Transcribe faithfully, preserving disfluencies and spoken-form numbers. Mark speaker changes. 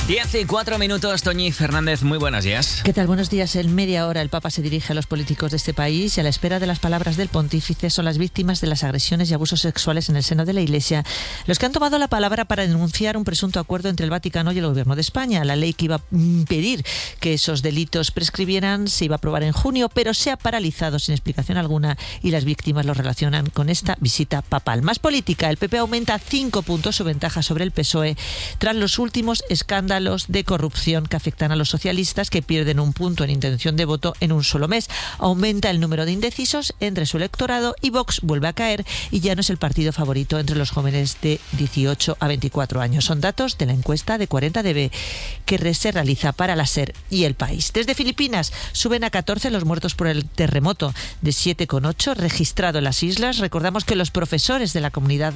Speaker 1: diez y cuatro minutos, Toñi Fernández, muy buenos días.
Speaker 2: ¿Qué tal? Buenos días. En media hora el Papa se dirige a los políticos de este país y a la espera de las palabras del pontífice son las víctimas de las agresiones y abusos sexuales en el seno de la Iglesia los que han tomado la palabra para denunciar un presunto acuerdo entre el Vaticano y el Gobierno de España. La ley que iba a impedir que esos delitos prescribieran se iba a aprobar en junio, pero se ha paralizado sin explicación alguna y las víctimas lo relacionan con esta visita papal. Más política, el P P aumenta cinco puntos su ventaja sobre el P S O E tras los últimos escándalos de corrupción que afectan a los socialistas, que pierden un punto en intención de voto en un solo mes. Aumenta el número de indecisos entre su electorado y Vox vuelve a caer y ya no es el partido favorito entre los jóvenes de dieciocho a veinticuatro años. Son datos de la encuesta de cuarenta D B que se realiza para la SER y El País. Desde Filipinas suben a catorce los muertos por el terremoto de siete coma ocho registrado en las islas. Recordamos que los profesores de la comunidad